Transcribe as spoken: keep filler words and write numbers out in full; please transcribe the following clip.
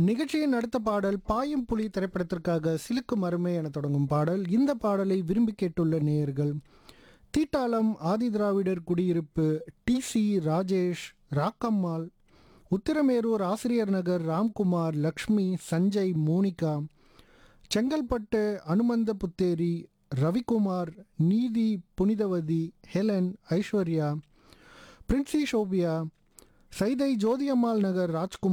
நிகழ்ச்சியின் அடுத்த பாடல் பாயும் புலி திரைப்படத்திற்காக சிலுக்கு மருமே என தொடங்கும் பாடல். இந்த பாடலை விரும்பி கேட்டுள்ள நேயர்கள் தீட்டாளம் ஆதி திராவிடர் குடியிருப்பு டி சி ராஜேஷ், ராக்கம்மாள், உத்திரமேரூர் ஆசிரியர் நகர் ராம்குமார், லக்ஷ்மி, சஞ்சய், மோனிகா, செங்கல்பட்டு அனுமந்த புத்தேரி ரவிக்குமார், நீதி, புனிதவதி, ஹெலன், ஐஸ்வர்யா, பிரின்சி ஷோபியா, சைதை ஜோதியம்மாள் நகர் ராஜ்குமார்,